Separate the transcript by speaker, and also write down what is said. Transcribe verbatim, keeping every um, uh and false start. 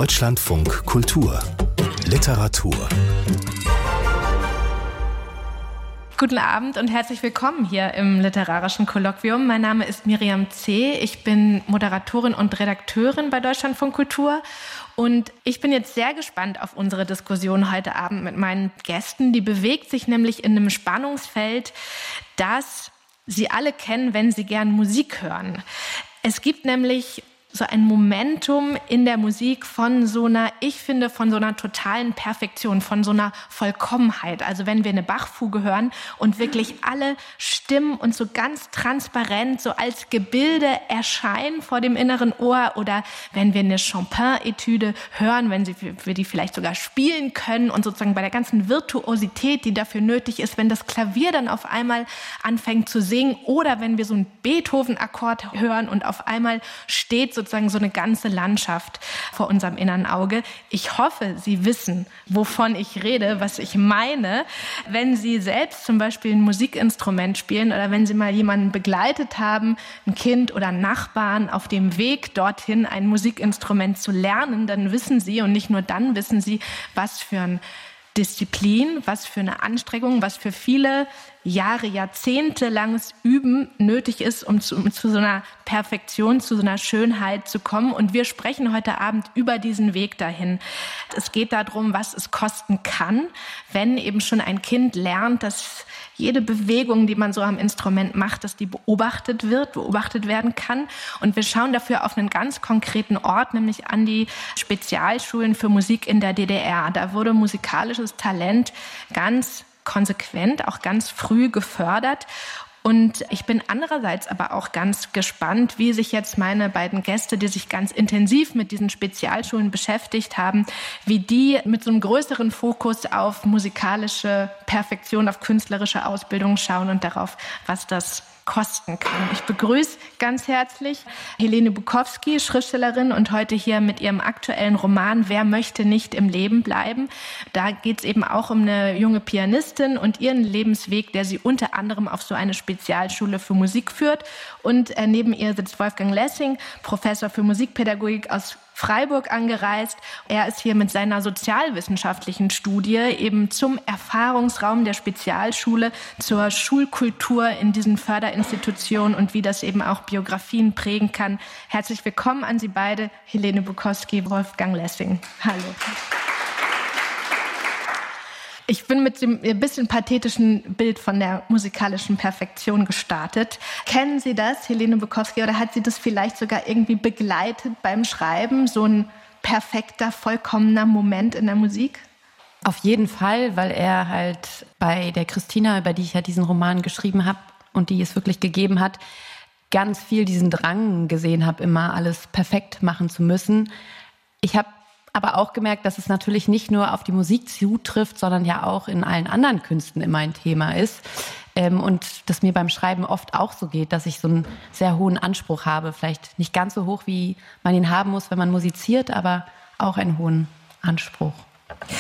Speaker 1: Deutschlandfunk Kultur Literatur.
Speaker 2: Guten Abend und herzlich willkommen hier im Literarischen Kolloquium. Mein Name ist Miriam C. Ich bin Moderatorin und Redakteurin bei Deutschlandfunk Kultur. Und ich bin jetzt sehr gespannt auf unsere Diskussion heute Abend mit meinen Gästen. Die bewegt sich nämlich in einem Spannungsfeld, das Sie alle kennen, wenn Sie gern Musik hören. Es gibt nämlich so ein Momentum in der Musik von so einer, ich finde, von so einer totalen Perfektion, von so einer Vollkommenheit. Also wenn wir eine Bach-Fuge hören und wirklich alle Stimmen und so ganz transparent, so als Gebilde erscheinen vor dem inneren Ohr, oder wenn wir eine Chopin-Etüde hören, wenn sie, wir die vielleicht sogar spielen können und sozusagen bei der ganzen Virtuosität, die dafür nötig ist, wenn das Klavier dann auf einmal anfängt zu singen, oder wenn wir so einen Beethoven-Akkord hören und auf einmal steht so sozusagen so eine ganze Landschaft vor unserem inneren Auge. Ich hoffe, Sie wissen, wovon ich rede, was ich meine. Wenn Sie selbst zum Beispiel ein Musikinstrument spielen oder wenn Sie mal jemanden begleitet haben, ein Kind oder einen Nachbarn auf dem Weg dorthin, ein Musikinstrument zu lernen, dann wissen Sie, und nicht nur dann wissen Sie, was für ein Disziplin, was für eine Anstrengung, was für viele Jahre, Jahrzehnte langes Üben nötig ist, um zu, um zu so einer Perfektion, zu so einer Schönheit zu kommen. Und wir sprechen heute Abend über diesen Weg dahin. Es geht darum, was es kosten kann, wenn eben schon ein Kind lernt, dass jede Bewegung, die man so am Instrument macht, dass die beobachtet wird, beobachtet werden kann. Und wir schauen dafür auf einen ganz konkreten Ort, nämlich an die Spezialschulen für Musik in der D D R. Da wurde musikalisches Talent ganz konsequent, auch ganz früh gefördert. Und ich bin andererseits aber auch ganz gespannt, wie sich jetzt meine beiden Gäste, die sich ganz intensiv mit diesen Spezialschulen beschäftigt haben, wie die mit so einem größeren Fokus auf musikalische Perfektion, auf künstlerische Ausbildung schauen und darauf, was das kosten kann. Ich begrüße ganz herzlich Helene Bukowski, Schriftstellerin, und heute hier mit ihrem aktuellen Roman Wer möchte nicht im Leben bleiben. Da geht es eben auch um eine junge Pianistin und ihren Lebensweg, der sie unter anderem auf so eine Spezialschule für Musik führt. Und äh, neben ihr sitzt Wolfgang Lessing, Professor für Musikpädagogik aus Freiburg angereist. Er ist hier mit seiner sozialwissenschaftlichen Studie eben zum Erfahrungsraum der Spezialschule, zur Schulkultur in diesen Förderinstitutionen und wie das eben auch Biografien prägen kann. Herzlich willkommen an Sie beide, Helene Bukowski, Wolfgang Lessing. Hallo. Ich bin mit dem ein bisschen pathetischen Bild von der musikalischen Perfektion gestartet. Kennen Sie das, Helene Bukowski, oder hat Sie das vielleicht sogar irgendwie begleitet beim Schreiben, so ein perfekter, vollkommener Moment in der Musik?
Speaker 3: Auf jeden Fall, weil er halt bei der Christina, über die ich ja diesen Roman geschrieben habe und die es wirklich gegeben hat, ganz viel diesen Drang gesehen habe, immer alles perfekt machen zu müssen. Ich habe aber auch gemerkt, dass es natürlich nicht nur auf die Musik zutrifft, sondern ja auch in allen anderen Künsten immer ein Thema ist. Ähm, und das mir beim Schreiben oft auch so geht, dass ich so einen sehr hohen Anspruch habe. Vielleicht nicht ganz so hoch, wie man ihn haben muss, wenn man musiziert, aber auch einen hohen Anspruch.